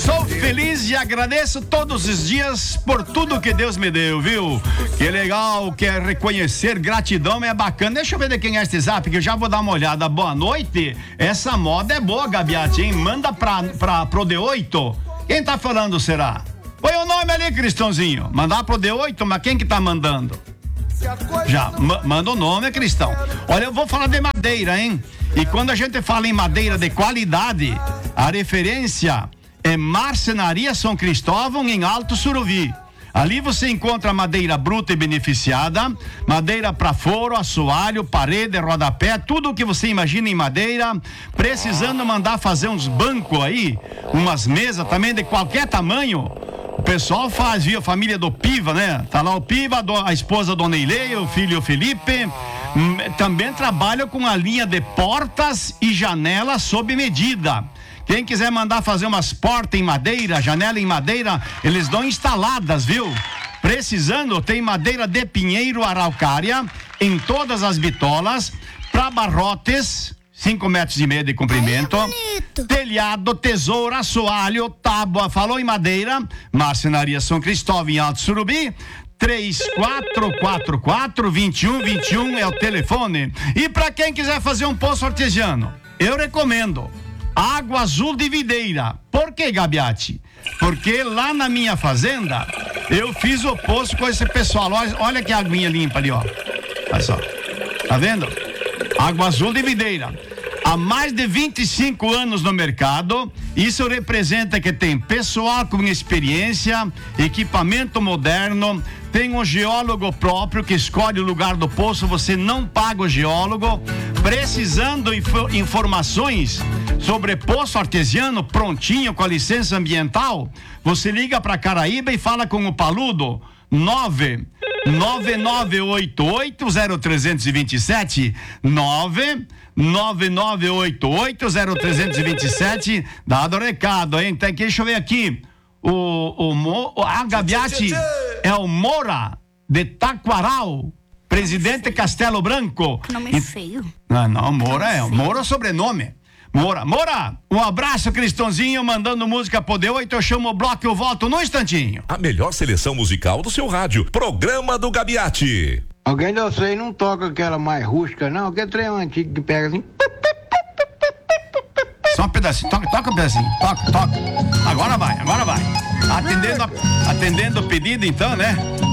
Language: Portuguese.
Sou feliz e agradeço todos os dias por tudo que Deus me deu, viu? Que legal, que é reconhecer, gratidão é bacana. Deixa eu ver de quem é este zap, que eu já vou dar uma olhada. Boa noite. Essa moda é boa, Gabiati, hein? Manda pro D8. Quem tá falando, será? Põe o nome ali, Cristãozinho. Mandar pro D8, mas quem que tá mandando? Já, manda o nome, Cristão. Olha, eu vou falar de madeira, hein? E quando a gente fala em madeira de qualidade, a referência é Marcenaria São Cristóvão, em Alto Suruvi. Ali você encontra madeira bruta e beneficiada, madeira para foro, assoalho, parede, rodapé, tudo o que você imagina em madeira. Precisando mandar fazer uns bancos aí, umas mesas também de qualquer tamanho. O pessoal faz, viu? A família do Piva, né? Tá lá o Piva, a esposa Dona Ileia, o filho Felipe. Também trabalha com a linha de portas e janelas sob medida. Quem quiser mandar fazer umas portas em madeira, janela em madeira, eles dão instaladas, viu? Precisando, tem madeira de pinheiro araucária em todas as bitolas, para barrotes, 5,5 metros de comprimento, telhado, tesoura, assoalho, tábua. Falou em madeira, Marcenaria São Cristóvão, em Alto Surubi. 3444-2121 é o telefone. E para quem quiser fazer um poço artesiano, eu recomendo Água Azul de Videira. Por que, Gabiati? Porque lá na minha fazenda eu fiz o poço com esse pessoal. Olha que aguinha limpa ali, ó. Olha só. Tá vendo? Água Azul de Videira. Há mais de 25 anos no mercado. Isso representa que tem pessoal com experiência, equipamento moderno, tem um geólogo próprio que escolhe o lugar do poço, você não paga o geólogo. Precisando informações sobre poço artesiano prontinho com a licença ambiental, você liga para Caraíba e fala com o Paludo. 999880327 999880327. Dado o recado, hein? Tem que, deixa eu ver aqui. A Gabiati é o Moura de Taquaral, presidente Castelo Branco. Nome feio. Não, Moura é o sobrenome. Moura, um abraço, Cristãozinho, mandando música pro D8, eu chamo o bloco e eu volto num instantinho. A melhor seleção musical do seu rádio, programa do Gabiati. Alguém da você não toca aquela mais rústica, não? Aquele trem antigo que pega assim. Só um pedacinho, toca um pedacinho, toca. Agora vai. Atendendo o pedido, então, né?